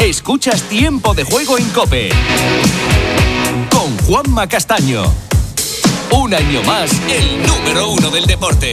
Escuchas Tiempo de Juego en COPE con Juanma Castaño. Un año más, el número 1 del deporte.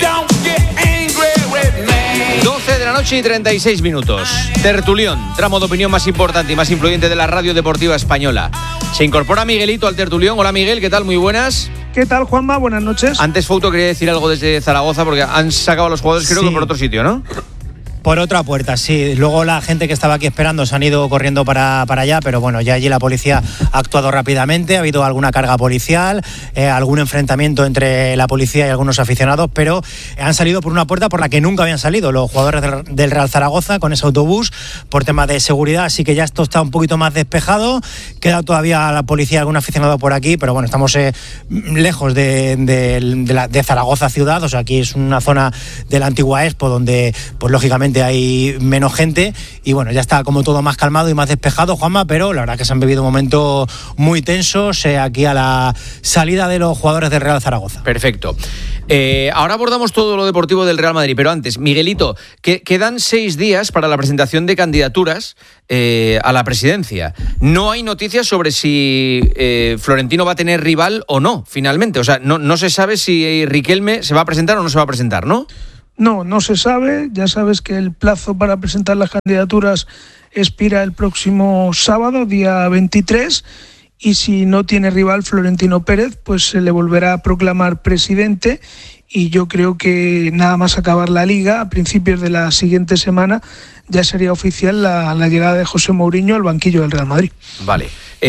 12 de la noche y 36 minutos. Tertulión, tramo de opinión más importante y más influyente de la radio deportiva española. Se incorpora Miguelito al tertulión. Hola Miguel, ¿qué tal? Muy buenas. ¿Qué tal, Juanma? Buenas noches. Antes Fouto quería decir algo desde Zaragoza porque han sacado a los jugadores, creo que por otro sitio, ¿no? Por otra puerta, sí. Luego la gente que estaba aquí esperando se han ido corriendo para allá, pero bueno, ya allí la policía ha actuado rápidamente, ha habido alguna carga policial, algún enfrentamiento entre la policía y algunos aficionados, pero han salido por una puerta por la que nunca habían salido los jugadores del Real Zaragoza con ese autobús por tema de seguridad, así que ya esto está un poquito más despejado. Queda todavía la policía, algún aficionado por aquí, pero bueno, estamos lejos de Zaragoza ciudad, o sea, aquí es una zona de la antigua Expo donde, pues lógicamente, hay menos gente y bueno, ya está como todo más calmado y más despejado, Juanma, pero la verdad que se han vivido momentos muy tensos aquí a la salida de los jugadores del Real Zaragoza. Perfecto. Ahora abordamos todo lo deportivo del Real Madrid, pero antes, Miguelito, quedan 6 días para la presentación de candidaturas a la presidencia. No hay noticias sobre si Florentino va a tener rival o no, finalmente. O sea, no se sabe si Riquelme se va a presentar o no se va a presentar, ¿no? No se sabe. Ya sabes que el plazo para presentar las candidaturas expira el próximo sábado, día 23, y si no tiene rival Florentino Pérez, pues se le volverá a proclamar presidente, y yo creo que nada más acabar la Liga, a principios de la siguiente semana, ya sería oficial la llegada de José Mourinho al banquillo del Real Madrid. Vale.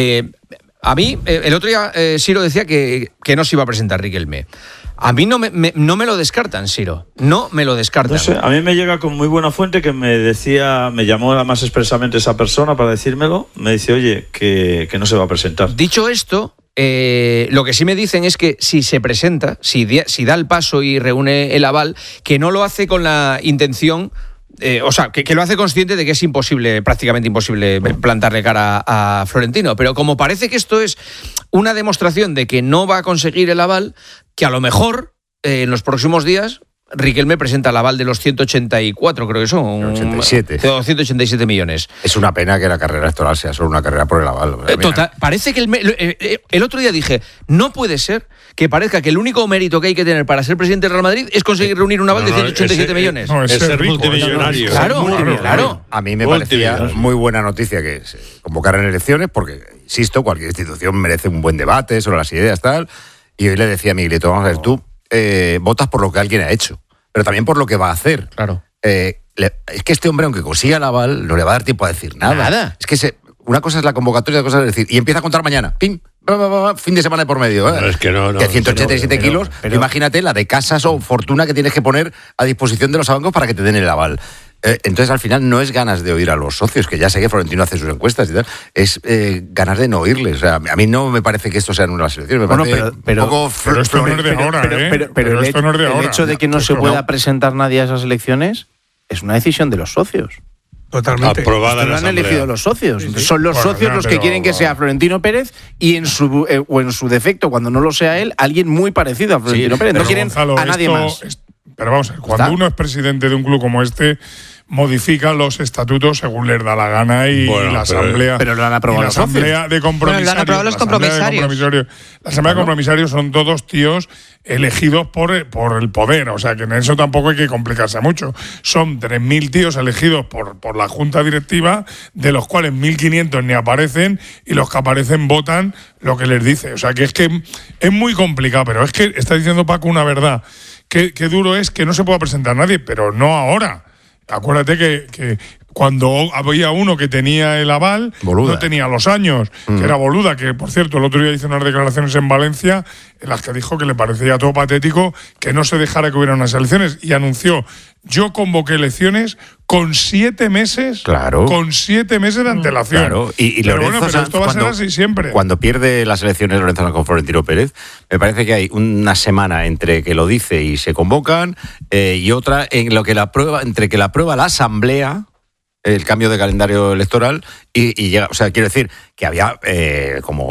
A mí, el otro día, Siro decía que no se iba a presentar Riquelme. A mí no me lo descartan, Siro. No me lo descartan. No sé, a mí me llega con muy buena fuente que me llamó además expresamente esa persona para decírmelo. Me dice, oye, que no se va a presentar. Dicho esto, lo que sí me dicen es que si se presenta, si da el paso y reúne el aval, que no lo hace con la intención... o sea, que lo hace consciente de que es prácticamente imposible plantarle cara a Florentino, pero como parece que esto es una demostración de que no va a conseguir el aval, que a lo mejor en los próximos días Riquelme presenta el aval de los 184, creo que son 87. 187 millones. Es una pena que la carrera electoral sea solo una carrera por el aval. Total, parece que el otro día dije, no puede ser que parezca que el único mérito que hay que tener para ser presidente del Real Madrid es conseguir reunir un aval de 187 millones. Es ser multimillonario. Claro. A mí me parecía muy buena noticia que se convocaran elecciones, porque, insisto, cualquier institución merece un buen debate sobre las ideas, tal. Y hoy le decía a Miguelito, vamos a ver, tú votas por lo que alguien ha hecho, pero también por lo que va a hacer. Claro. Es que este hombre, aunque consiga el aval, no le va a dar tiempo a decir nada. Es que una cosa es la convocatoria, otra cosa es decir, y empieza a contar mañana. ¡Pim! Fin de semana de por medio. No, es que no. De 187 kilos, pero imagínate la de casas o fortuna que tienes que poner a disposición de los bancos para que te den el aval. Entonces, al final, no es ganas de oír a los socios, que ya sé que Florentino hace sus encuestas y tal, es ganas de no oírles. O sea, a mí no me parece que esto sea en unas elecciones. Me parece pero un poco esto no es de ahora, pero esto no es de ahora. El hecho de que no se pueda presentar nadie a esas elecciones es una decisión de los socios. Totalmente. Aprobada en lo la han Asamblea. elegido los socios. Sí. Son los socios los que quieren que sea Florentino Pérez y en su defecto, cuando no lo sea él, alguien muy parecido a Florentino Pérez. No quieren Gonzalo, a nadie más. Pero vamos a ver, cuando uno es presidente de un club como este, modifica los estatutos según les da la gana y la Asamblea. Pero lo han aprobado la Asamblea de Compromisarios. Lo han aprobado los compromisarios. La Asamblea de Compromisarios son todos tíos elegidos por el poder. O sea, que en eso tampoco hay que complicarse mucho. Son 3.000 tíos elegidos por la Junta Directiva, de los cuales 1.500 ni aparecen, y los que aparecen votan lo que les dice. O sea, que es muy complicado. Pero es que está diciendo Paco una verdad. Qué duro es que no se pueda presentar nadie, pero no ahora. Acuérdate que cuando había uno que tenía el aval, Boluda. No tenía los años, que era Boluda, que por cierto el otro día hizo unas declaraciones en Valencia en las que dijo que le parecía todo patético que no se dejara que hubiera unas elecciones, y anunció: yo convoqué elecciones con 7 meses, claro. Con 7 meses de antelación. Claro. Y pero Lorenzo bueno, pero esto va a ser así siempre. Cuando pierde las elecciones Lorenzo Sanz con Florentino Pérez, me parece que hay una semana entre que lo dice y se convocan, y otra entre que la aprueba la Asamblea el cambio de calendario electoral y llega, o sea, quiero decir que había como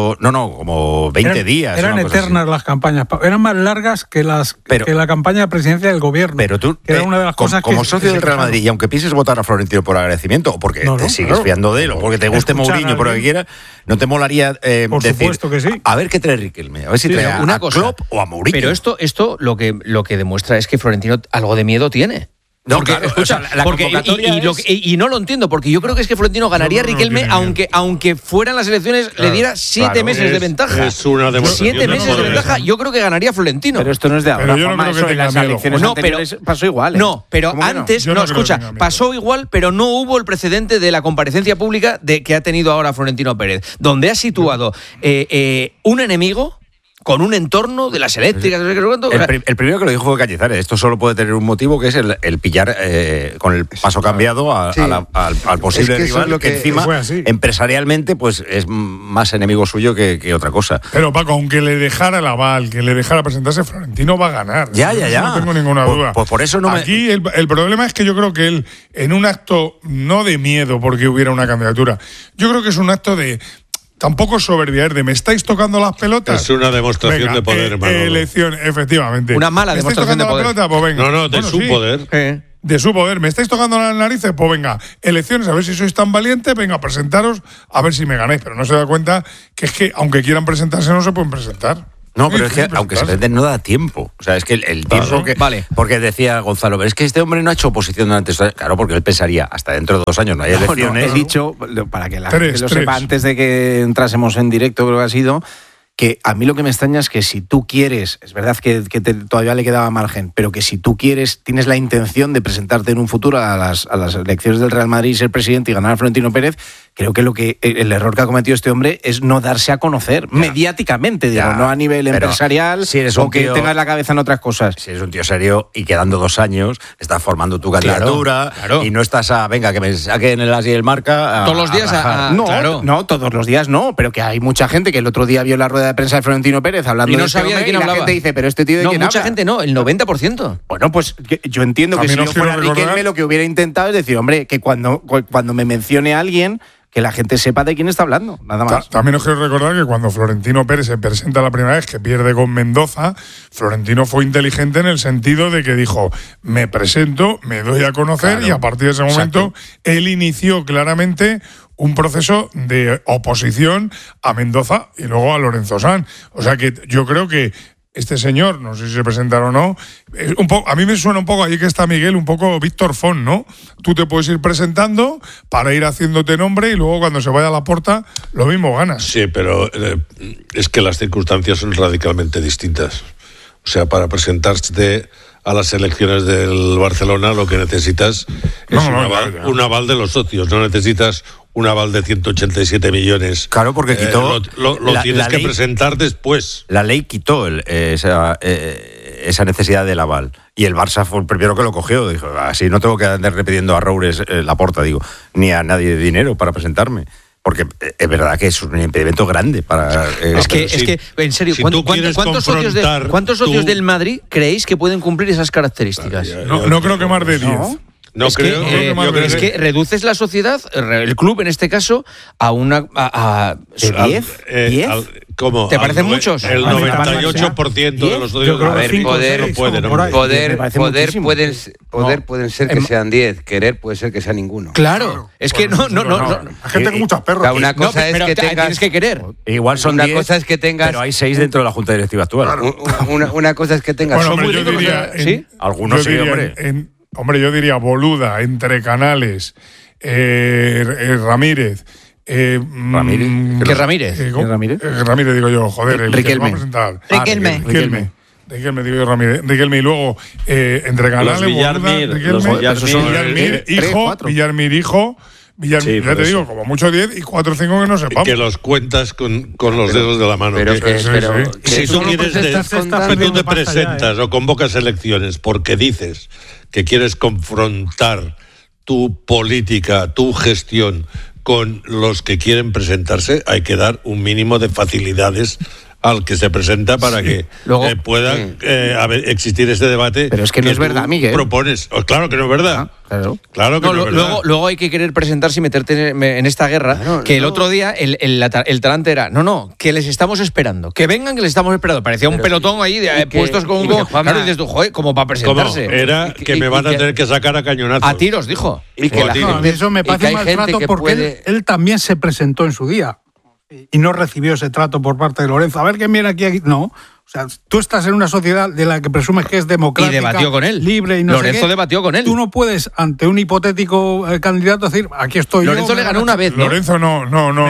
20 días. Eran eternas las campañas, eran más largas que la campaña de presidencia del gobierno. Pero tú, que era una de las cosas como socio del Real Madrid, y aunque pienses votar a Florentino por agradecimiento, o porque te sigues fiando de él, o porque te guste Mourinho, por lo que quieras, ¿no te molaría por decir, supuesto que sí, a ver qué trae Riquelme? A ver si trae a Klopp o a Mourinho. Pero esto lo que demuestra es que Florentino algo de miedo tiene. No, porque, claro, escucha, la porque, convocatoria y no lo entiendo, porque yo creo que es que Florentino ganaría a Riquelme, aunque fueran las elecciones, le diera 7 meses de ventaja. Es una demostración. 7 meses de ventaja, yo creo que ganaría Florentino. Pero esto no es de ahora. Pero yo no creo que en tenga las miedo. elecciones anteriores pasó igual. No, pero antes, pasó igual, pero no hubo el precedente de la comparecencia pública que ha tenido ahora Florentino Pérez, donde ha situado un enemigo con un entorno de las eléctricas. El primero que lo dijo fue Cañizares. Esto solo puede tener un motivo, que es el pillar con el paso cambiado al posible rival, que encima empresarialmente pues es más enemigo suyo que otra cosa. Pero Paco, aunque le dejara el aval, que le dejara presentarse, Florentino va a ganar. Ya. No tengo ninguna duda. Pues por eso Aquí el problema es que yo creo que él, en un acto no de miedo porque hubiera una candidatura, yo creo que es un acto de... Tampoco soberbia, me estáis tocando las pelotas. Es una demostración de poder, hermano. Elección, efectivamente. Una mala demostración de poder. Pelota? Pues venga. No, de su poder. De su poder. ¿Me estáis tocando las narices? Pues venga, elecciones, a ver si sois tan valientes, venga, presentaros, a ver si me ganáis. Pero no se da cuenta que es que, aunque quieran presentarse, no se pueden presentar. No, pero es que aunque se presenten no da tiempo. O sea, es que el tiempo que... Vale. Porque decía Gonzalo, pero es que este hombre no ha hecho oposición durante... Claro, porque él pensaría, hasta dentro de 2 años no hay elecciones. He dicho, para que la gente lo sepa, antes de que entrásemos en directo, creo que ha sido, que a mí lo que me extraña es que si tú quieres, es verdad que todavía le quedaba margen, pero que si tú tienes la intención de presentarte en un futuro a las elecciones del Real Madrid y ser presidente y ganar a Florentino Pérez, creo que el error que ha cometido este hombre es no darse a conocer mediáticamente, digo, no a nivel empresarial, si eres o que tengas la cabeza en otras cosas. Si eres un tío serio y quedando 2 años, estás formando tu candidatura y no estás venga, que me saquen el As y el Marca. Todos los días No, todos los días no, pero que hay mucha gente que el otro día vio la rueda de prensa de Florentino Pérez hablando y no de este sabía hombre, de quién y hablaba. La gente dice, pero este tío de quién mucha habla. gente no, el 90%. Bueno, pues yo entiendo que si yo fuera Riquelme, lo que hubiera intentado es decir, hombre, que cuando me mencione a alguien, que la gente sepa de quién está hablando, nada más. También os quiero recordar que cuando Florentino Pérez se presenta la primera vez, que pierde con Mendoza, Florentino fue inteligente en el sentido de que dijo, me presento, me doy a conocer, y a partir de ese momento él inició claramente un proceso de oposición a Mendoza y luego a Lorenzo Sanz. O sea que yo creo que este señor, no sé si se presentará o no, a mí me suena un poco, ahí que está Miguel, un poco Víctor Font, ¿no? Tú te puedes ir presentando para ir haciéndote nombre y luego cuando se vaya a la puerta, lo mismo ganas. Sí, pero es que las circunstancias son radicalmente distintas. O sea, para presentarte a las elecciones del Barcelona lo que necesitas es un aval de los socios, no necesitas un aval de 187 millones. Claro, porque quitó... Lo tienes que presentar después. La ley quitó esa necesidad del aval. Y el Barça fue el primero que lo cogió. Dijo, así no tengo que andar repitiendo a Roures Laporta, digo, ni a nadie de dinero para presentarme. Porque es verdad que es un impedimento grande para... es que, en serio, ¿cuántos socios del Madrid creéis que pueden cumplir esas características? No creo que más de 10. No creo. Es que reduces la sociedad, el club en este caso, a una... ¿De 10? ¿10? ¿Cómo? ¿Te parecen muchos? El 98% de los socios poder pueden ser que sean 10, querer puede ser que sea ninguno. Claro, es que no. Hay gente con muchos perros. Una cosa es que tienes que querer. Igual son 10, cosa es que tengas, pero hay 6 dentro de la Junta Directiva actual. Una cosa es que tengas... Bueno, hombre, yo diría... ¿Sí? Algunos sí, hombre. Hombre, yo diría Boluda, entre Canales, Ramírez... ¿Ramírez? ¿Qué Ramírez? Ramírez, digo yo, joder. Riquelme. Riquelme, digo yo, Ramírez. Riquelme, y luego entre Canales, Villarmir, hijo... Villarmir, ya te digo, como mucho 10 y 4 o 5 que no sepamos. Que los cuentas con los dedos de la mano. Si tú te presentas o convocas elecciones porque dices que quieres confrontar tu política, tu gestión con los que quieren presentarse, hay que dar un mínimo de facilidades al que se presenta para que pueda existir este debate. Pero es que no es verdad, Miguel. Propones. Claro que no es verdad. Claro que no es verdad. Luego hay que querer presentarse y meterte en esta guerra, el otro día el talante era, que les estamos esperando, que vengan, que les estamos esperando. Parecía un pelotón ahí puestos con un... Claro, dices tú, joder, como para presentarse. Era que me van a tener que sacar a cañonazos. A tiros, dijo. Y que la gente, eso me parece un mal trato porque él también se presentó en su día y no recibió ese trato por parte de Lorenzo. A ver quién viene aquí. No. O sea, tú estás en una sociedad de la que presumes que es democrática, y debatió con él. Libre y no Lorenzo sé qué. Debatió con él. Tú no puedes, ante un hipotético candidato, decir, aquí estoy Lorenzo yo. le ganó una vez, ¿no? Lorenzo no.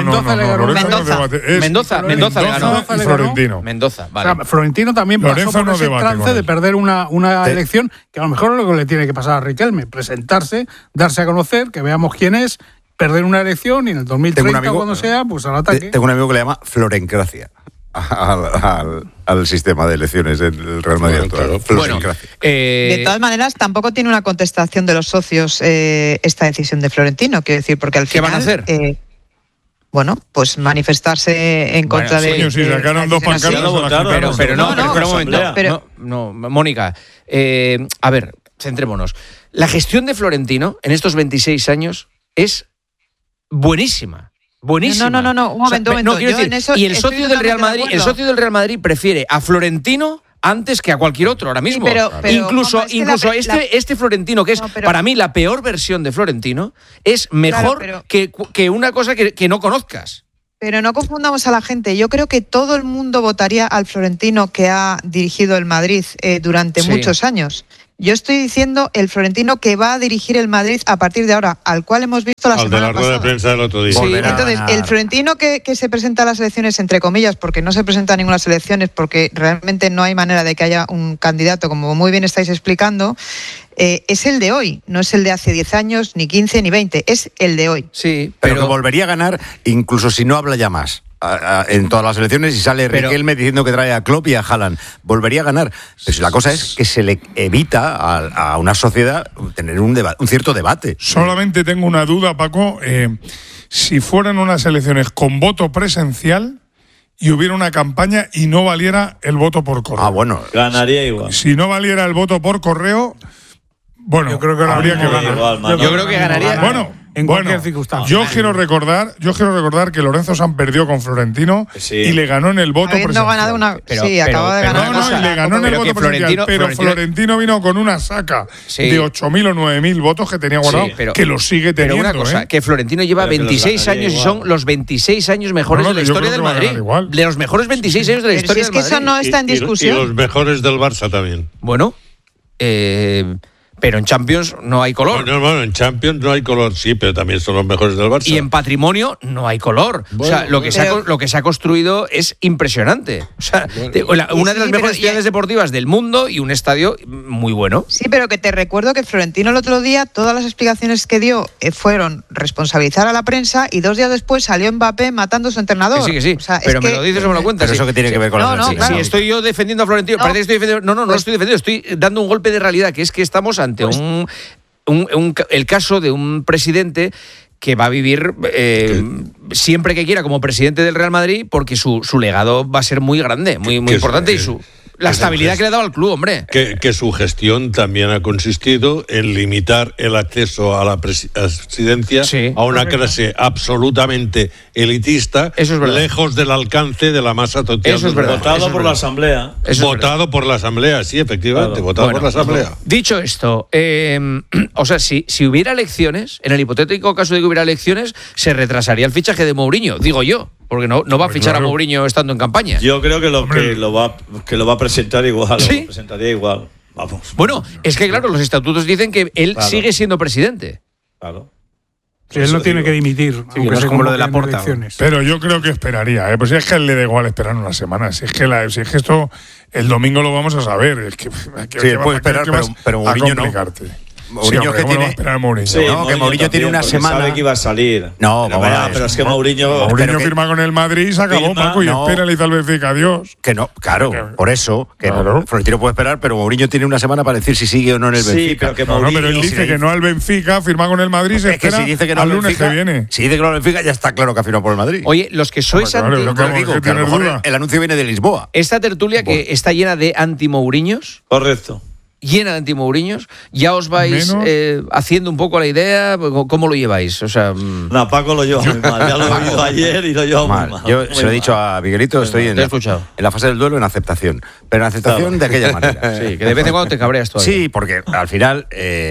Mendoza le ganó. Y Florentino. Mendoza, vale. O sea, Florentino también Lorenzo pasó por ese debate trance de perder una elección, que a lo mejor es lo que le tiene que pasar a Riquelme. Presentarse, darse a conocer, que veamos quién es, perder una elección y en el 2030, cuando sea, pues al ataque. Tengo un amigo que le llama Florencracia al sistema de elecciones del Real Madrid. Bueno, de todas maneras, tampoco tiene una contestación de los socios esta decisión de Florentino, quiero decir, porque al final... ¿Qué van a hacer? Bueno, pues manifestarse en contra de... Coño, si sacaron dos pancartas, pero Mónica, a ver, centrémonos. La gestión de Florentino en estos 26 años es buenísima. Buenísima. No, un momento. Y el socio del Real Madrid prefiere a Florentino antes que a cualquier otro ahora mismo. Sí, pero incluso este Florentino, que es para mí la peor versión de Florentino, es mejor que una cosa que no conozcas. Pero no confundamos a la gente. Yo creo que todo el mundo votaría al Florentino que ha dirigido el Madrid durante muchos años. Yo estoy diciendo el Florentino que va a dirigir el Madrid a partir de ahora, al cual hemos visto la semana pasada. Al de la rueda de prensa del otro día. Sí, entonces el Florentino que se presenta a las elecciones, entre comillas, porque no se presenta a ninguna elecciones, porque realmente no hay manera de que haya un candidato, como muy bien estáis explicando, es el de hoy, no es el de hace 10 años, ni 15, ni 20, es el de hoy. Sí, pero que volvería a ganar, incluso si no habla ya más. En todas las elecciones y sale Riquelme diciendo que trae a Klopp y a Haaland. Volvería a ganar. Pero si la cosa es que se le evita a una sociedad tener un cierto debate. Solamente tengo una duda, Paco. Si fueran unas elecciones con voto presencial y hubiera una campaña y no valiera el voto por correo. Bueno. Ganaría igual. Si no valiera el voto por correo, bueno, yo creo que habría que ganar. Yo creo que ganaría. En cualquier circunstancia. Yo quiero recordar que Lorenzo San perdió con Florentino y le ganó en el voto presencial. Ganado acaba de ganar. Y le ganó en el voto presencial. Pero Florentino vino con una saca de 8.000 o 9.000 votos que tenía guardado, que los sigue teniendo. Pero una cosa, que Florentino lleva 26 años y son los 26 años mejores de la historia del Madrid. De los mejores 26 años de la historia del Madrid. Es que eso no está en discusión. Y los mejores del Barça también. Bueno, pero en Champions no hay color. Bueno, en Champions no hay color, sí, pero también son los mejores del Barça. Y en patrimonio no hay color. Bueno, o sea, lo que se ha construido es impresionante. O sea, una de las mejores ciudades deportivas del mundo y un estadio muy bueno. Sí, pero que te recuerdo que Florentino el otro día, todas las explicaciones que dio fueron responsabilizar a la prensa y 2 días después salió Mbappé matando a su entrenador. Que sí. O sea, pero me lo dices o me lo cuentas. Pero eso que tiene que ver con la claro. Si estoy yo defendiendo a Florentino, parece que estoy defendiendo. No lo estoy defendiendo, estoy dando un golpe de realidad, que es que estamos ante el caso de un presidente que va a vivir siempre que quiera como presidente del Real Madrid, porque su legado va a ser muy grande, muy importante, y la estabilidad que le ha dado al club, hombre. Que su gestión también ha consistido en limitar el acceso a la presidencia a una clase absolutamente elitista, lejos del alcance de la masa total. Eso es verdad. Votado por la Asamblea. Votado por la Asamblea, sí, efectivamente, votado por la Asamblea. Dicho esto, o sea, si hubiera elecciones, en el hipotético caso de que hubiera elecciones, se retrasaría el fichaje de Mourinho, digo yo. Porque no va a fichar a Mourinho estando en campaña. Yo creo que lo va a presentar igual. ¿Sí? Lo presentaría igual. Vamos. Bueno, es que claro, los estatutos dicen que él sigue siendo presidente. Claro. Sí, él no tiene que dimitir. Sí, no es como lo de Laporta. Pero yo creo que esperaría. Pues si es que a él le da igual esperar una semana. Si es que esto el domingo lo vamos a saber. Es que puede esperar, pero Mourinho no. Mourinho que tiene esperar Mourinho. Sí, no, que Mourinho tiene una semana. Sabe que iba a salir. No, pero es que Mourinho firma con el Madrid y se acabó, Paco, y espera, le dice al Benfica, adiós. Que no, claro, por eso, que Florentino puede esperar, pero Mourinho tiene una semana para decir si sigue o no en el Benfica. Pero él dice que no al Benfica, firma con el Madrid, se espera al lunes que viene. Si dice que no al Benfica, ya está claro que ha firmado por el Madrid. Oye, los que sois que a lo mejor el anuncio viene de Lisboa. Esta tertulia que está llena de anti-Mouriños. Correcto. Llena de anti-Mouriños, ya os vais haciendo un poco la idea, ¿cómo lo lleváis? O sea, no, Paco lo lleva muy mal, ya lo he oído ayer y lo llevo muy mal. Yo se lo he dicho a Miguelito, estoy en la fase del duelo en aceptación, pero en aceptación de aquella manera. Sí, que de vez en cuando te cabreas todavía. Sí, porque al final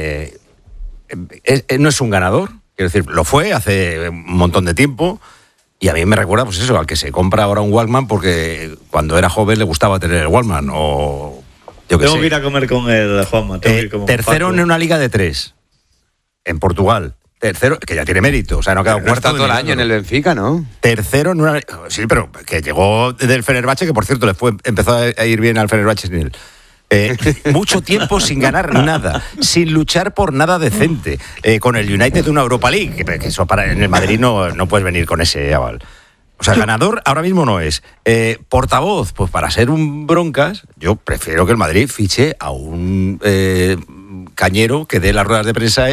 no es un ganador, quiero decir, lo fue hace un montón de tiempo. Y a mí me recuerda, pues eso, al que se compra ahora un Walkman porque cuando era joven le gustaba tener el Walkman o... Tengo que ir a comer con el Juanma. Tercero en una liga de 3 en Portugal. Tercero, que ya tiene mérito. O sea, no ha quedado cuarto todo el año en el Benfica, ¿no? Tercero en una... Sí, pero que llegó del Fenerbahce, que por cierto empezó a ir bien al Fenerbahce sin él. Mucho tiempo sin ganar nada, sin luchar por nada decente, con el United de una Europa League, que eso en el Madrid no puedes venir con ese aval. O sea, ganador ahora mismo no es. Portavoz, pues para ser un broncas, yo prefiero que el Madrid fiche a un cañero que dé las ruedas de prensa,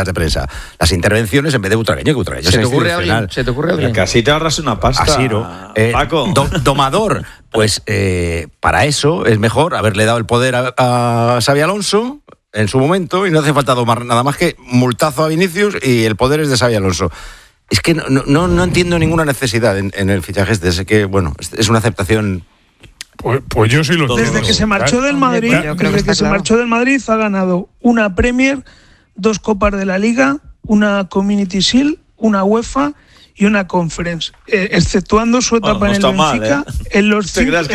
las intervenciones en vez de Butragueño, que Butragueño ¿Se te ocurre alguien? Que así te ahorras una pasta. Asiro. Paco. Domador, pues para eso es mejor haberle dado el poder a Xabi Alonso en su momento y no hace falta domar nada más que multazo a Vinicius y el poder es de Xabi Alonso. Es que no entiendo ninguna necesidad en el fichaje este, que bueno, es una aceptación. Pues yo sí lo entiendo. Desde que se marchó del Madrid, marchó del Madrid ha ganado una Premier, 2 Copas de la Liga, una Community Shield, una UEFA y una Conference, exceptuando su etapa en el Benfica, en los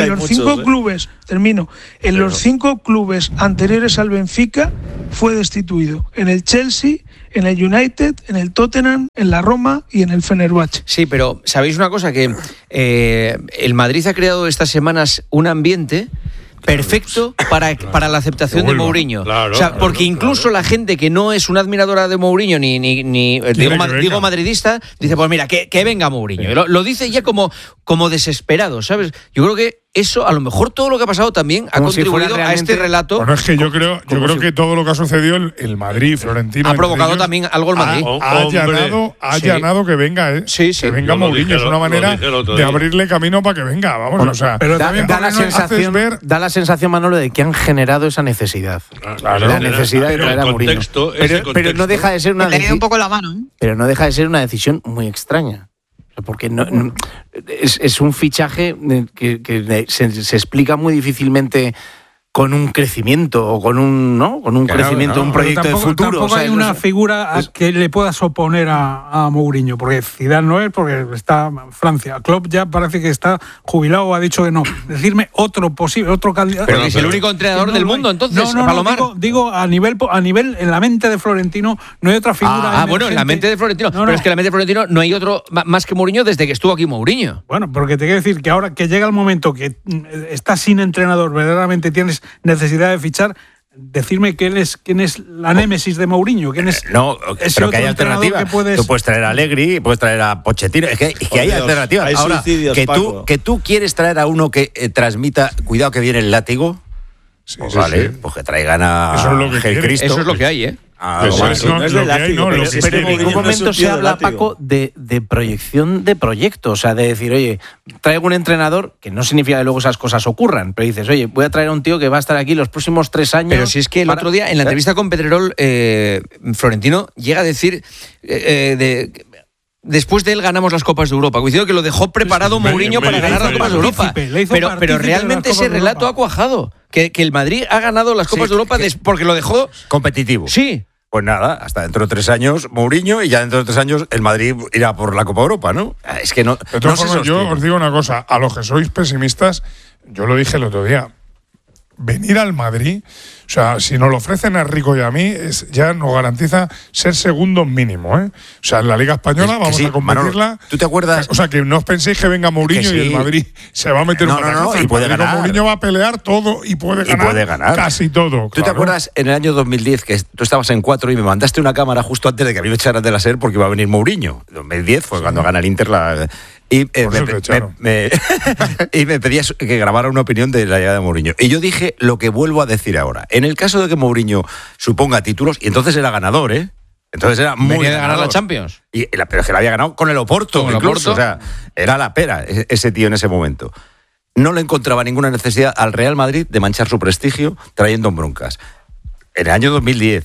5 clubes, en los 5 clubes anteriores al Benfica fue destituido, en el Chelsea, en el United, en el Tottenham, en la Roma y en el Fenerbahce. Sí, pero ¿sabéis una cosa? Que el Madrid ha creado estas semanas un ambiente perfecto para la aceptación de Mourinho. Claro, o sea, porque incluso la gente que no es una admiradora de Mourinho ni digo madridista, dice, pues mira, que venga Mourinho. Sí. Lo dice ya como desesperado, ¿sabes? Yo creo que eso, a lo mejor todo lo que ha pasado también ha contribuido a este relato. Bueno, es que yo creo que todo lo que ha sucedido el Madrid, Florentino... Ha provocado también algo el Madrid. Ha allanado que venga, que venga Mourinho. Es una manera de abrirle camino para que venga, vamos. Bueno, o sea, pero también da la sensación, Manolo, de que han generado esa necesidad. Claro, la necesidad de traer a Mourinho. Pero no deja de ser una decisión. Un poco la mano, ¿eh? Pero no deja de ser una decisión muy extraña. Porque es un fichaje que se explica muy difícilmente con un crecimiento o con un crecimiento, un proyecto de futuro. Tampoco hay una figura que le puedas oponer a Mourinho, porque Zidane no es, porque está en Francia. Klopp ya parece que está jubilado o ha dicho que no. Decirme otro candidato. Pero es el único entrenador del mundo, entonces, Palomar. Digo a nivel en la mente de Florentino no hay otra figura. Bueno, en la mente de Florentino. Pero es que en la mente de Florentino no hay otro más que Mourinho desde que estuvo aquí Mourinho. Bueno, porque te quiero decir que ahora que llega el momento que estás sin entrenador, verdaderamente tienes necesidad de fichar, decirme quién es la némesis de Mourinho, quién es pero que hay alternativas. Tú puedes traer a Allegri, puedes traer a Pochettino, es que hay alternativas. Hay ahora que tú quieres traer a uno que transmita, cuidado que viene el látigo, pues pues que traigan a Cristo. Eso es lo que hay, ¿eh? Pero en ningún momento se habla, Paco, de proyección de proyecto, o sea, de decir, oye, traigo un entrenador, que no significa que luego esas cosas ocurran, pero dices, oye, voy a traer a un tío que va a estar aquí los próximos 3 años. Pero si es que el otro día, en la entrevista con Pedrerol, Florentino llega a decir... después de él ganamos las Copas de Europa. Coincido que lo dejó preparado Mourinho para ganar las Copas de Europa. Pero realmente ese relato ha cuajado. Que el Madrid ha ganado las Copas de Europa porque lo dejó competitivo. Sí. Pues nada, hasta dentro de 3 años Mourinho y ya dentro de 3 años el Madrid irá por la Copa de Europa, ¿no? Es que no. De todas formas, yo os digo una cosa, a los que sois pesimistas, yo lo dije el otro día. venir al Madrid, o sea, si nos lo ofrecen a Rico y a mí, ya nos garantiza ser segundos mínimo, ¿eh? O sea, en la Liga Española vamos a competirla. Manolo, ¿tú te acuerdas? O sea, que no os penséis que venga Mourinho y el Madrid se va a meter un batacazo. Y puede ganar. Mourinho va a pelear todo y puede ganar casi todo. ¿Tú te acuerdas en el año 2010 que tú estabas en 4 y me mandaste una cámara justo antes de que a mí me echaran de la SER porque iba a venir Mourinho? 2010 fue cuando gana el Inter y me pedías que grabara una opinión de la llegada de Mourinho. Y yo dije lo que vuelvo a decir ahora. En el caso de que Mourinho suponga títulos, y entonces era ganador, ¿eh? Entonces era muy venía de ganar la Champions. Pero es que la había ganado con el Oporto, incluso. O sea, era la pera ese tío en ese momento. No le encontraba ninguna necesidad al Real Madrid de manchar su prestigio trayendo broncas. En el año 2010,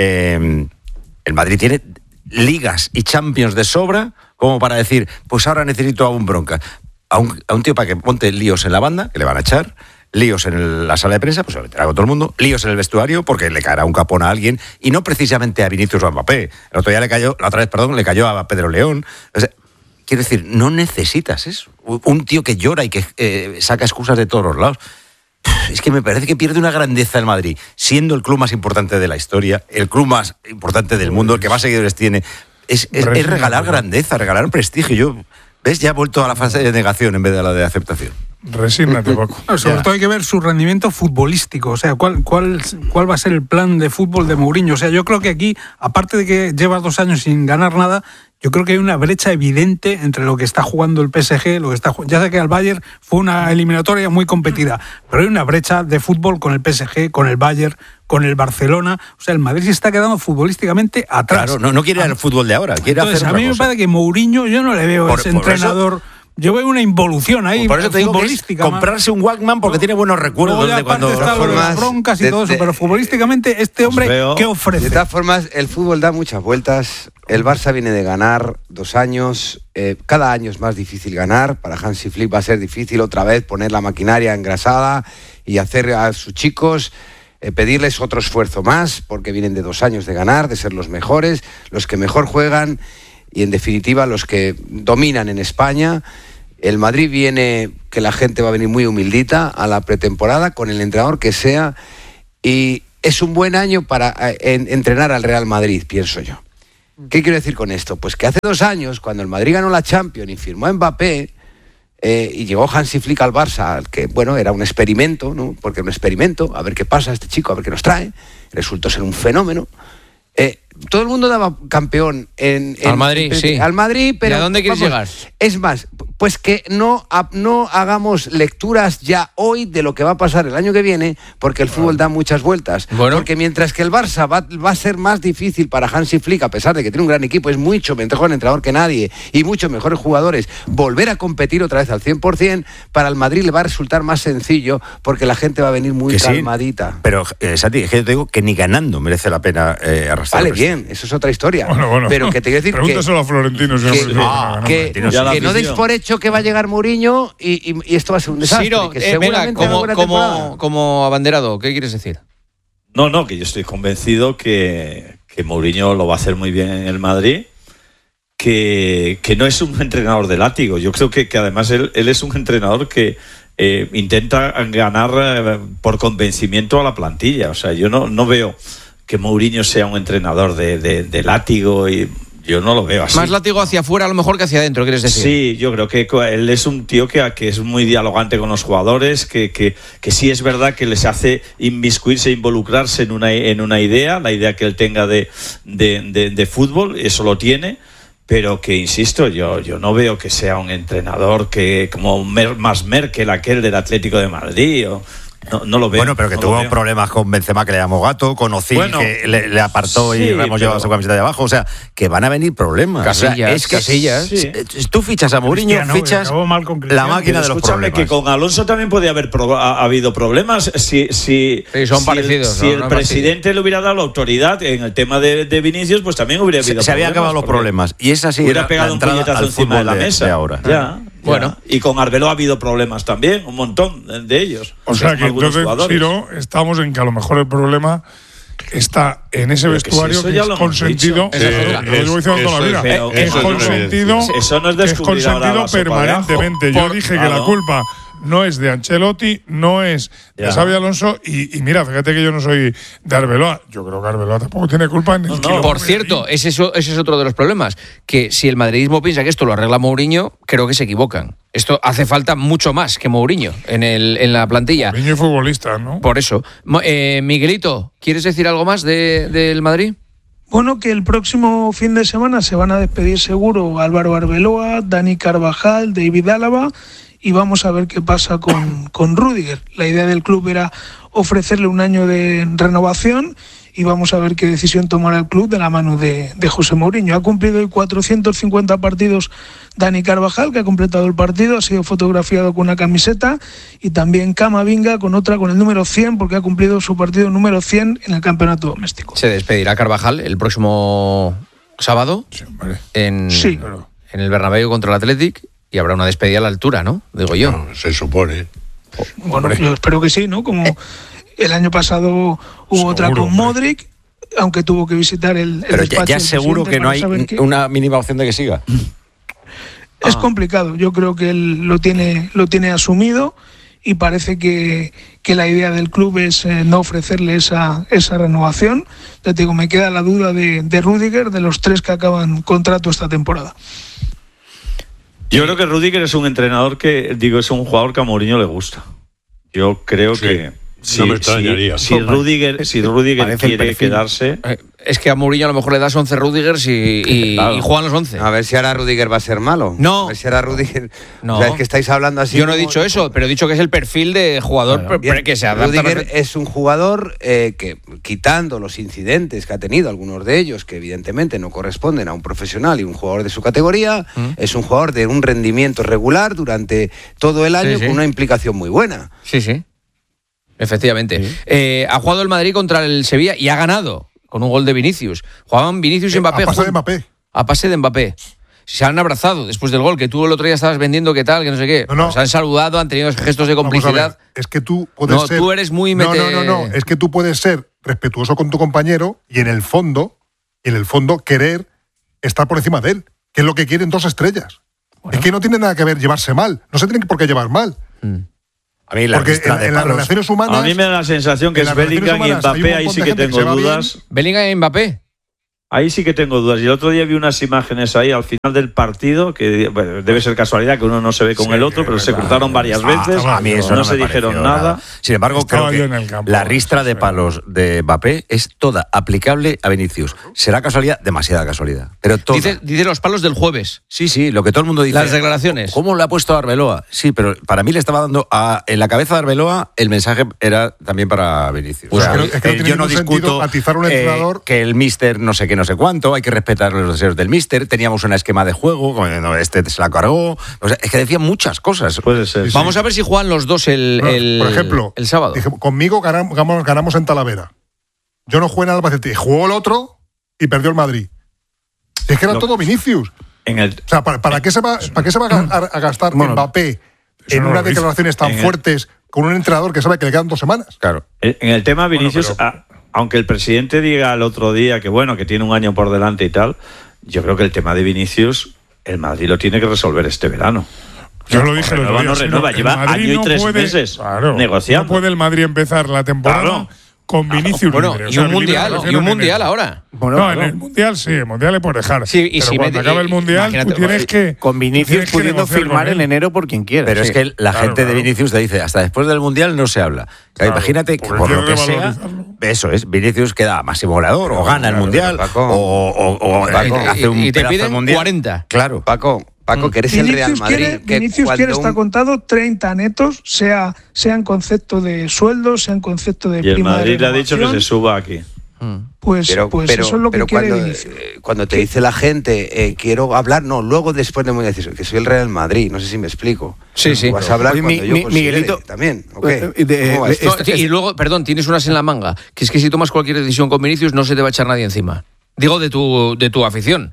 el Madrid tiene ligas y Champions de sobra como para decir, pues ahora necesito a un bronca. A un tío para que monte líos en la banda, que le van a echar, líos en la sala de prensa, pues se lo meterá con todo el mundo, líos en el vestuario, porque le caerá un capón a alguien, y no precisamente a Vinicius o a Mbappé. La otra vez le cayó a Pedro León. O sea, quiero decir, no necesitas eso. Un tío que llora y que saca excusas de todos los lados. Es que me parece que pierde una grandeza el Madrid, siendo el club más importante de la historia, el club más importante del mundo, el que más seguidores tiene. Es regalar grandeza, regalar prestigio. ¿Ves? Ya ha vuelto a la fase de negación en vez de la de aceptación. Resígnate, Paco. Sobre todo hay que ver su rendimiento futbolístico. O sea, ¿cuál va a ser el plan de fútbol de Mourinho? O sea, yo creo que aquí, aparte de que llevas 2 años sin ganar nada, yo creo que hay una brecha evidente entre lo que está jugando el PSG, ya sé que al Bayern fue una eliminatoria muy competida, pero hay una brecha de fútbol con el PSG, con el Bayern, con el Barcelona. O sea, el Madrid se está quedando futbolísticamente atrás. Claro, no quiere el fútbol de ahora, quiere hacer a mí me parece que Mourinho, yo no le veo ese entrenador. Eso, yo veo una involución ahí. Por eso te digo que es comprarse un Walkman porque tiene buenos recuerdos de cuando las broncas y todo eso, pero futbolísticamente este hombre, ¿qué ofrece? De todas formas, el fútbol da muchas vueltas. El Barça viene de ganar 2 años. Cada año es más difícil ganar. Para Hansi Flick va a ser difícil otra vez poner la maquinaria engrasada y hacer a sus chicos pedirles otro esfuerzo más, porque vienen de 2 años de ganar, de ser los mejores, los que mejor juegan y en definitiva los que dominan en España. El Madrid viene, que la gente va a venir muy humildita a la pretemporada con el entrenador que sea, y es un buen año para entrenar al Real Madrid, pienso yo. ¿Qué quiero decir con esto? Pues que hace 2 años, cuando el Madrid ganó la Champions y firmó a Mbappé, y llegó Hansi Flick al Barça, que bueno, era un experimento, ¿no? Porque era un experimento, a ver qué pasa este chico, a ver qué nos trae, resultó ser un fenómeno. Todo el mundo daba campeón al Madrid, sí. Al Madrid, pero ¿y a dónde quieres llegar? Es más, pues que no hagamos lecturas ya hoy de lo que va a pasar el año que viene, porque el fútbol da muchas vueltas. Bueno. Porque mientras que el Barça va a ser más difícil para Hansi Flick, a pesar de que tiene un gran equipo, es mucho mejor entrenador que nadie y muchos mejores jugadores, volver a competir otra vez al 100%, para el Madrid le va a resultar más sencillo, porque la gente va a venir muy calmadita. Sí, pero, Santi, es que yo te digo que ni ganando merece la pena arrastrar. Vale, bien, eso es otra historia. Bueno. Pero que te quiero decir pregúntaselo a Florentino. Que no deis por hecho que va a llegar Mourinho y esto va a ser un desastre. Ciro, como abanderado, ¿qué quieres decir? No, que yo estoy convencido que Mourinho lo va a hacer muy bien en el Madrid, que no es un entrenador de látigo. Yo creo que además él es un entrenador que intenta ganar por convencimiento a la plantilla. O sea, yo no veo que Mourinho sea un entrenador de látigo, y yo no lo veo así. Más látigo hacia afuera a lo mejor que hacia adentro, ¿quieres decir? Sí, yo creo que él es un tío que es muy dialogante con los jugadores, que sí es verdad que les hace inmiscuirse, involucrarse en una idea, la idea que él tenga de fútbol, eso lo tiene, pero que, insisto, yo no veo que sea un entrenador que como más Merkel, aquel del Atlético de Madrid, no lo veo. Bueno, pero que tuvo problemas con Benzema, que le llamó gato, con Ozil, que le apartó, y Ramos llevaba su camiseta de abajo. O sea, que van a venir problemas. Casillas. Sí. Tú fichas a Mourinho, fichas la máquina de los problemas. Que con Alonso también podía haber habido problemas si son parecidos. Si el presidente le hubiera dado la autoridad en el tema de Vinicius, pues también hubiera habido problemas. Se habían acabado los problemas. Y esa sí hubiera pegado un puñetazo encima de la mesa. De ahora. Ya. Bueno, y con Arbeloa ha habido problemas también, un montón de ellos. O sea que entonces, Ciro, estamos en que a lo mejor el problema está en ese vestuario que es consentido. Lo llevo diciendo toda la vida. Es consentido permanentemente. Yo dije que la culpa no es de Ancelotti, no es de Xabi Alonso y mira, fíjate que yo no soy de Arbeloa. Yo creo que Arbeloa tampoco tiene culpa en el Por cierto, ese es otro de los problemas, que si el madridismo piensa que esto lo arregla Mourinho, creo que se equivocan. Esto hace falta mucho más que Mourinho en la plantilla. Mourinho es futbolista, ¿no? Por eso. Miguelito, ¿quieres decir algo más del Madrid? Bueno, que el próximo fin de semana se van a despedir seguro Álvaro Arbeloa, Dani Carvajal, David Álava y vamos a ver qué pasa con Rüdiger. La idea del club era ofrecerle un año de renovación y vamos a ver qué decisión tomará el club de la mano de José Mourinho. Ha cumplido hoy 450 partidos Dani Carvajal, que ha completado el partido, ha sido fotografiado con una camiseta, y también Camavinga con otra, con el número 100, porque ha cumplido su partido número 100 en el campeonato doméstico. Se despedirá Carvajal el próximo sábado en el Bernabéu contra el Athletic y habrá una despedida a la altura, ¿no? Digo yo. No, se supone. Bueno, yo espero que sí, ¿no? Como el año pasado hubo otra con Modric, aunque tuvo que visitar el Pero ya seguro que no hay una mínima opción de que siga. Es complicado, yo creo que él lo tiene asumido y parece que la idea del club es no ofrecerle esa renovación. Ya te digo, me queda la duda de Rüdiger, de los 3 que acaban contrato esta temporada. Yo creo que Rüdiger es un entrenador es un jugador que a Mourinho le gusta. Yo creo que no me extrañaría. Si Rüdiger quiere quedarse. Es que a Mourinho a lo mejor le das 11 Rüdigers y juegan los 11. A ver si ahora Rüdiger va a ser malo. No. A ver si ahora Rüdiger. No. O sea, es que estáis hablando así. Yo no he dicho eso, pero he dicho que es el perfil de jugador que se adapta. Rüdiger es un jugador que, quitando los incidentes que ha tenido, algunos de ellos que evidentemente no corresponden a un profesional y un jugador de su categoría, es un jugador de un rendimiento regular durante todo el año, con una implicación muy buena. Sí. Efectivamente. Sí. Ha jugado el Madrid contra el Sevilla y ha ganado con un gol de Vinicius. Jugaban Vinicius y Mbappé. A pase de Mbappé. A pase de Mbappé. Se han abrazado después del gol, que tú el otro día estabas vendiendo, que tal, que no sé qué. No. Se han saludado, han tenido gestos de complicidad. Es que tú puedes ser... tú eres muy... No. Es que tú puedes ser respetuoso con tu compañero y en el fondo querer estar por encima de él, que es lo que quieren 2 estrellas. Bueno. Es que no tiene nada que ver llevarse mal. No se tienen por qué llevar mal. A mí porque en las relaciones humanas... A mí me da la sensación que es Bellingham y Mbappé, ahí sí que tengo dudas. ¿Bellingham y Mbappé? Ahí sí que tengo dudas. Y el otro día vi unas imágenes ahí al final del partido, que bueno, debe ser casualidad que uno no se ve con el otro, pero se cruzaron varias veces. A mí eso no se dijeron nada. Sin embargo, creo que la ristra de palos de Mbappé es toda aplicable a Vinicius. Será casualidad, demasiada casualidad. Pero dice los palos del jueves. Sí, lo que todo el mundo dice. Las declaraciones. ¿Cómo le ha puesto a Arbeloa? Sí, pero para mí le estaba dando en la cabeza de Arbeloa el mensaje era también para Vinicius. Pues es que yo no discuto un entrenador que el míster no sé qué, no sé cuánto, hay que respetar los deseos del míster, teníamos un esquema de juego, este se la cargó, o sea, es que decía muchas cosas. Puede ser. Vamos a ver si juegan los dos por ejemplo, el sábado. Dije, conmigo ganamos en Talavera. Yo no jugué en Albacete, jugó el otro y perdió el Madrid. Es que era todo Vinicius. O sea, ¿para qué se va a gastar Mbappé en unas declaraciones tan fuertes con un entrenador que sabe que le quedan 2 semanas? Claro. En el tema Vinicius... Aunque el presidente diga el otro día que bueno, que tiene un año por delante y tal, yo creo que el tema de Vinicius, el Madrid lo tiene que resolver este verano. Yo lo dije el otro día. No renueva, lleva año y 3 meses negociando. No puede el Madrid empezar la temporada con Vinicius libre. Y un mundial ahora. En el mundial sí, el mundial le puedes dejar. Sí, y pero si cuando acabe el mundial, tú tienes que... Con Vinicius pudiendo firmar en enero por quien quiera. Pero es que la gente de Vinicius te dice, hasta después del mundial no se habla. Imagínate que por lo que sea, eso es, Vinicius queda máximo goleador, o gana el mundial, o hace un y te pedazo piden mundial. 40. Claro. Paco, que eres el Real Madrid. Vinicius quiere estar contado 30 netos, sea en concepto de sueldo, sea en concepto de prima. Y el Madrid le ha dicho que se suba aquí. Pues eso es lo que quiere Vinicius. Cuando te dice la gente, quiero hablar, luego después de muy decir que soy el Real Madrid, no sé si me explico. Sí. Vas a hablar cuando yo Miguelito también. Y luego, perdón, tienes unas en la manga, que es que si tomas cualquier decisión con Vinicius no se te va a echar nadie encima. Digo de tu afición.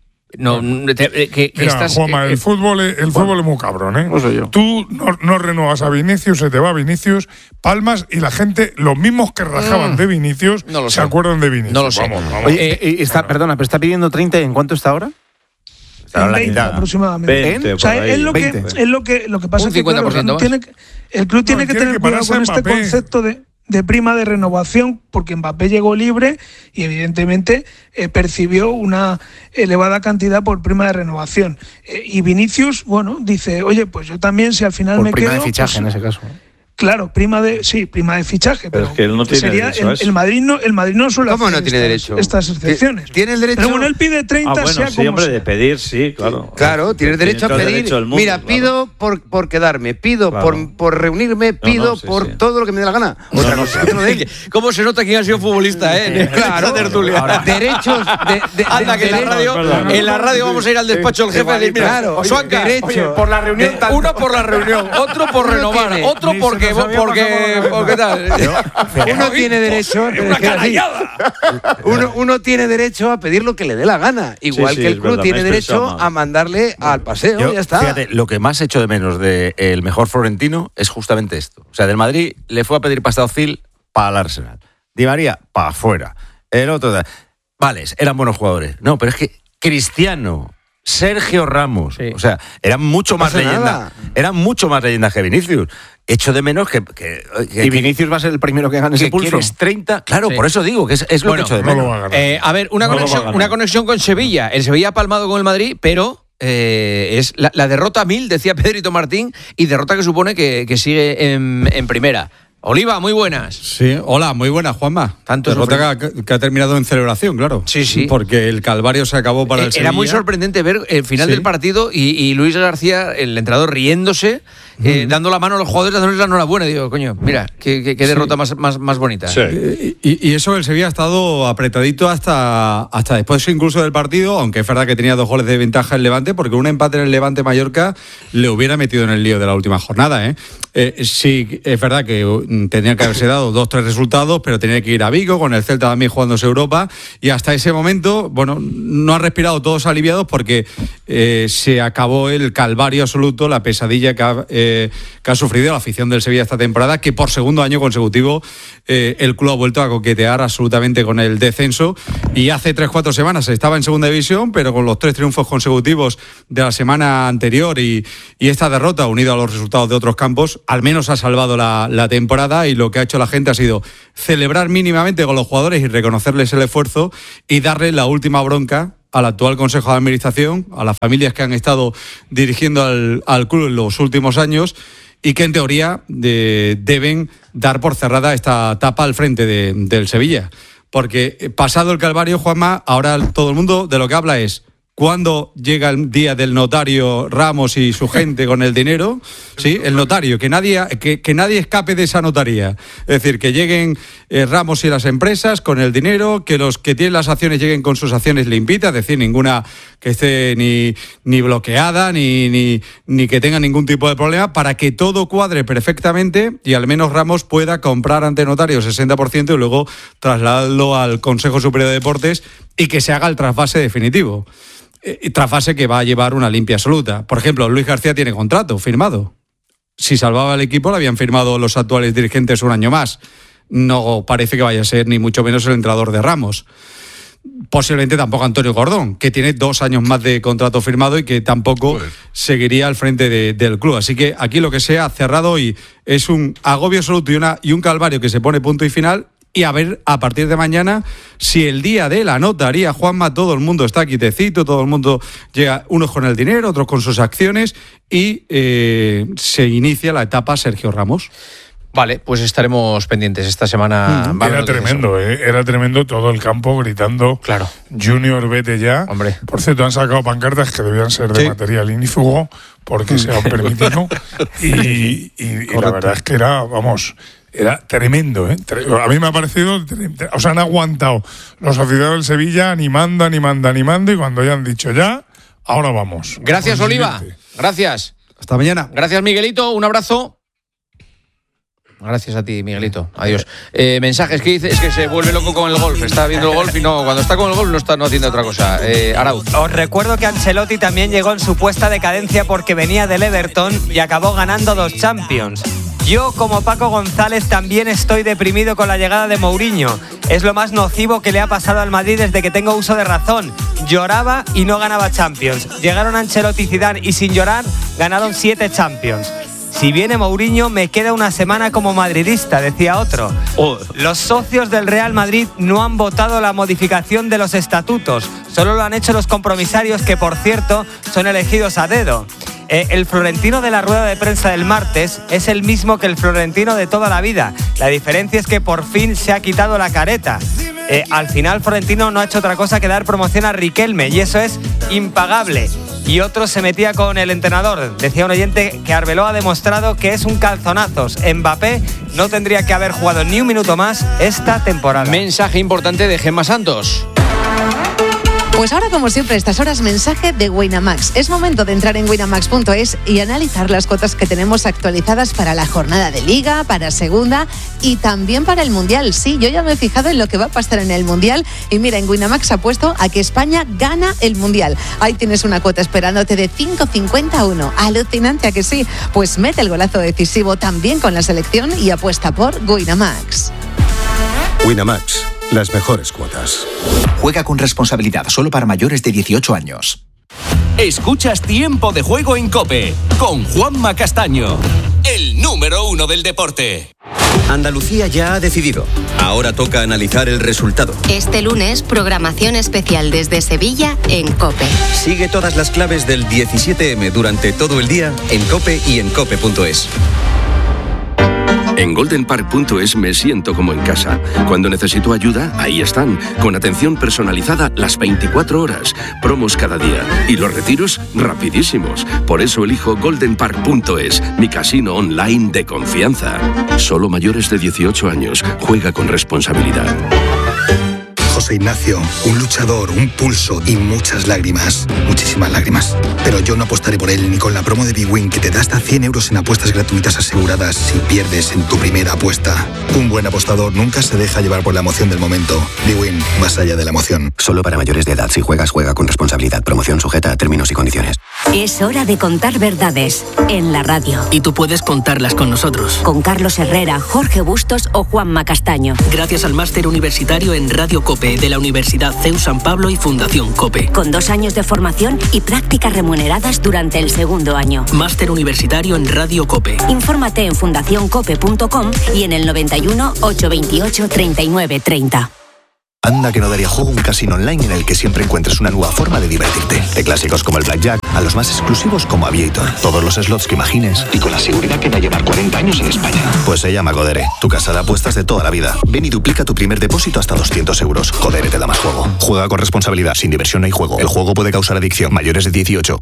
Juanma, el fútbol es muy cabrón, ¿eh? No sé yo. Tú no renuevas a Vinicius, se te va Vinicius, palmas y la gente, los mismos que rajaban de Vinicius, se acuerdan de Vinicius. No lo sé. Vamos. Oye, perdona, pero está pidiendo 30, ¿en cuánto está ahora? En 20 aproximadamente. 20, o sea, es lo que pasa es que claro, el club tiene que tener cuidado con este concepto de prima de renovación, porque Mbappé llegó libre y evidentemente percibió una elevada cantidad por prima de renovación. Y Vinicius, bueno, dice, oye, pues yo también, si al final por me prima quedo... de fichaje, pues, en ese caso. Claro, prima de fichaje, pero es que él no tiene derecho a eso. El Madrid no suele ¿Cómo hacer no tiene derecho? Estas excepciones. Tiene el derecho. Pero bueno, él pide 30, bueno, sea sí, como hombre, sea. de pedir, sí, claro. Claro, tienes derecho a pedir. Mira, pido por quedarme, pido por reunirme, pido por todo lo que me dé la gana. Otra cosa que no de él. ¿Cómo se nota quién ha sido futbolista, Claro, tertulia. Derechos Anda, que en la radio vamos a ir al despacho del jefe y decir, mira, Suanca, por la reunión uno por la reunión, otro por renovar, otro porque tal. Uno tiene derecho uno tiene derecho a pedir lo que le dé la gana, igual que el club tiene derecho a mandarle al paseo. Ya está. Fíjate, lo que más echo de menos del mejor Florentino es justamente esto. O sea, del Madrid le fue a pedir pasta Özil para el Arsenal, Di María para afuera, el otro, vale, eran buenos jugadores. No, pero es que Cristiano, Sergio Ramos, o sea, eran mucho más leyendas que Vinicius. Echo de menos que y Vinicius va a ser el primero que gane ese pulso. ¿Quieres 30? Claro, por eso digo que es lo que echo de menos. A ver, una conexión con Sevilla. El Sevilla ha palmado con el Madrid, pero es la derrota 1000, decía Pedrito Martín, y derrota que supone que sigue en primera. Oliva, muy buenas. Sí, hola, muy buenas, Juanma. Derrota que ha terminado en celebración, claro. Sí. Porque el calvario se acabó para el Sevilla. Era muy sorprendente ver el final del partido y Luis García, el entrenador, riéndose, dando la mano a los jugadores, dándoles la enhorabuena. Digo, coño, mira, qué derrota más bonita. Sí. Y eso, el Sevilla ha estado apretadito hasta después incluso del partido, aunque es verdad que tenía 2 goles de ventaja el Levante, porque un empate en el Levante-Mallorca le hubiera metido en el lío de la última jornada. Sí, es verdad que tenía que haberse dado 2-3 resultados, pero tenía que ir a Vigo, con el Celta también jugándose Europa, y hasta ese momento, bueno, no ha respirado todos aliviados porque se acabó el calvario absoluto, la pesadilla que ha sufrido la afición del Sevilla esta temporada, que por segundo año consecutivo el club ha vuelto a coquetear absolutamente con el descenso, y hace 3-4 semanas estaba en segunda división, pero con los 3 triunfos consecutivos de la semana anterior y esta derrota, unido a los resultados de otros campos, al menos ha salvado la temporada, y lo que ha hecho la gente ha sido celebrar mínimamente con los jugadores y reconocerles el esfuerzo y darle la última bronca al actual Consejo de Administración, a las familias que han estado dirigiendo al club en los últimos años y que en teoría deben dar por cerrada esta etapa al frente del Sevilla. Porque pasado el calvario, Juanma, ahora todo el mundo de lo que habla es ¿cuándo llega el día del notario Ramos y su gente con el dinero? Sí, el notario, que nadie escape de esa notaría. Es decir, que lleguen Ramos y las empresas con el dinero, que los que tienen las acciones lleguen con sus acciones limpitas, es decir, ninguna que esté ni bloqueada, ni que tenga ningún tipo de problema, para que todo cuadre perfectamente y al menos Ramos pueda comprar ante notario el 60% y luego trasladarlo al Consejo Superior de Deportes y que se haga el trasvase definitivo. Trasvase que va a llevar una limpia absoluta. Por ejemplo, Luis García tiene contrato firmado. Si salvaba el equipo, lo habían firmado los actuales dirigentes un año más. No parece que vaya a ser ni mucho menos el entrenador de Ramos. Posiblemente tampoco Antonio Gordón, que tiene 2 años más de contrato firmado y que tampoco seguiría al frente del club. Así que aquí lo que se ha cerrado hoy es un agobio absoluto y un calvario que se pone punto y final. Y a ver, a partir de mañana, si el día de la notaría, Juanma, todo el mundo está quitecito, todo el mundo llega, unos con el dinero, otros con sus acciones, y se inicia la etapa Sergio Ramos. Vale, pues estaremos pendientes esta semana. Era tremendo todo el campo gritando, claro, Junior, vete ya. Hombre. Por cierto, han sacado pancartas que debían ser de material ignífugo porque se han permitido. y la verdad es que era tremendo, ¿eh? A mí me ha parecido, o sea, han aguantado los aficionados del Sevilla animando, y cuando ya han dicho ya, ahora vamos. Gracias, Oliva. Gracias. Hasta mañana. Gracias, Miguelito. Un abrazo. Gracias a ti, Miguelito. Adiós. Mensajes que dice, es que se vuelve loco con el golf. Está viendo el golf y cuando está con el golf no haciendo otra cosa. Arauz. Os recuerdo que Ancelotti también llegó en supuesta decadencia porque venía del Everton y acabó ganando 2 Champions. Yo, como Paco González, también estoy deprimido con la llegada de Mourinho. Es lo más nocivo que le ha pasado al Madrid desde que tengo uso de razón. lloraba y no ganaba Champions. Llegaron Ancelotti y Zidane y sin llorar ganaron 7 Champions. Si viene Mourinho me queda una semana como madridista, decía otro. Los socios del Real Madrid no han votado la modificación de los estatutos, solo lo han hecho los compromisarios, que por cierto son elegidos a dedo. El Florentino de la rueda de prensa del martes es el mismo que el Florentino de toda la vida. La diferencia es que por fin se ha quitado la careta. Al final Florentino no ha hecho otra cosa que dar promoción a Riquelme y eso es impagable. Y otro se metía con el entrenador. Decía un oyente que Arbeloa ha demostrado que es un calzonazos. Mbappé no tendría que haber jugado ni un minuto más esta temporada. Mensaje importante de Gemma Santos. Pues ahora, como siempre, a estas horas, mensaje de Winamax. Es momento de entrar en winamax.es y analizar las cuotas que tenemos actualizadas para la jornada de Liga, para Segunda y también para el Mundial. Sí, yo ya me he fijado en lo que va a pasar en el Mundial y mira, en Winamax apuesto a que España gana el Mundial. Ahí tienes una cuota esperándote de 5,51. Alucinante, ¿a que sí? Pues mete el golazo decisivo también con la selección y apuesta por Winamax. Winamax. Las mejores cuotas. Juega con responsabilidad, solo para mayores de 18 años. Escuchas Tiempo de Juego en COPE con Juanma Castaño, el número 1 del deporte. Andalucía ya ha decidido. Ahora toca analizar el resultado. Este lunes, programación especial desde Sevilla en COPE. Sigue todas las claves del 17M durante todo el día en COPE y en COPE.es. En goldenpark.es me siento como en casa. Cuando necesito ayuda, ahí están, con atención personalizada las 24 horas, promos cada día y los retiros rapidísimos. Por eso elijo goldenpark.es, mi casino online de confianza. Solo mayores de 18 años. Juega con responsabilidad. José Ignacio, un luchador, un pulso y muchas lágrimas. Muchísimas lágrimas. Pero yo no apostaré por él ni con la promo de Big Win, que te da hasta 100 euros en apuestas gratuitas aseguradas si pierdes en tu primera apuesta. Un buen apostador nunca se deja llevar por la emoción del momento. Big Win, más allá de la emoción. Solo para mayores de edad. Si juegas, juega con responsabilidad. Promoción sujeta a términos y condiciones. Es hora de contar verdades en la radio. Y tú puedes contarlas con nosotros. Con Carlos Herrera, Jorge Bustos o Juanma Castaño. Gracias al máster universitario en Radio COPE de la Universidad CEU San Pablo y Fundación COPE. Con 2 años de formación y prácticas remuneradas durante el segundo año. Máster universitario en Radio COPE. Infórmate en fundacioncope.com y en el 91 828 39 30. Anda que no daría juego un casino online en el que siempre encuentres una nueva forma de divertirte. De clásicos como el Blackjack a los más exclusivos como Aviator. Todos los slots que imagines y con la seguridad que va a llevar 40 años en España. Pues se llama Codere, tu casa de apuestas de toda la vida. Ven y duplica tu primer depósito hasta 200 euros. Codere te da más juego. Juega con responsabilidad, sin diversión no hay juego. El juego puede causar adicción. Mayores de 18.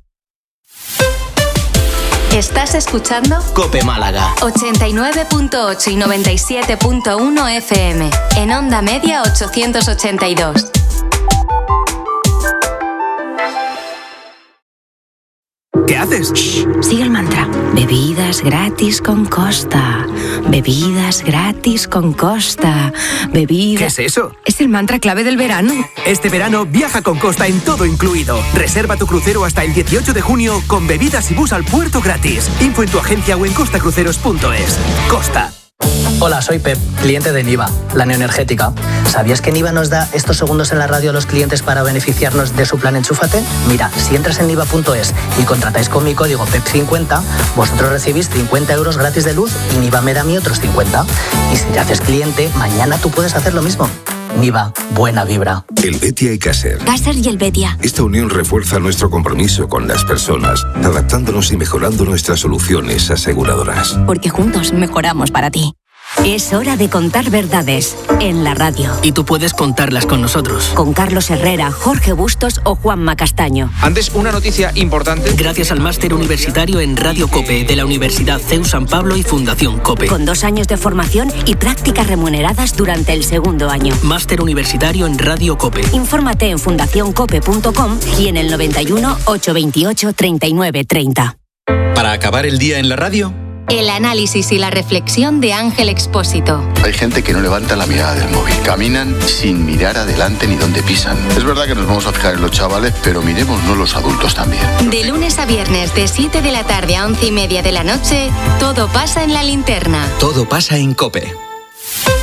¿Estás escuchando? COPE Málaga 89.8 y 97.1 FM. En onda media 882. ¿Qué haces? Shh, sigue el mantra. Bebidas gratis con Costa. Bebidas gratis con Costa. ¿Qué es eso? Es el mantra clave del verano. Este verano viaja con Costa en todo incluido. Reserva tu crucero hasta el 18 de junio con bebidas y bus al puerto gratis. Info en tu agencia o en costacruceros.es. Costa. Hola, soy Pep, cliente de Niva, la neoenergética. ¿Sabías que Niva nos da estos segundos en la radio a los clientes para beneficiarnos de su plan Enchúfate? Mira, si entras en niva.es y contratáis con mi código PEP50, vosotros recibís 50 euros gratis de luz y Niva me da a mí otros 50. Y si te haces cliente, mañana tú puedes hacer lo mismo. Niva, buena vibra. El Betia y Caser. Caser y el Betia. Esta unión refuerza nuestro compromiso con las personas, adaptándonos y mejorando nuestras soluciones aseguradoras. Porque juntos mejoramos para ti. Es hora de contar verdades en la radio. Y tú puedes contarlas con nosotros. Con Carlos Herrera, Jorge Bustos o Juanma Castaño. Antes, una noticia importante. Gracias al máster universitario en Radio COPE de la Universidad CEU San Pablo y Fundación COPE. Con 2 años de formación y prácticas remuneradas durante el segundo año. Máster universitario en Radio COPE. Infórmate en fundacioncope.com y en el 91 828 39 30. Para acabar el día en la radio, El análisis y la reflexión de Ángel Expósito. Hay gente que no levanta la mirada del móvil. Caminan sin mirar adelante ni dónde pisan. Es verdad que nos vamos a fijar en los chavales, pero miremosnos los adultos también. De lunes a viernes, de 7 de la tarde a 11:30 de la noche, todo pasa en La Linterna. todo pasa en COPE.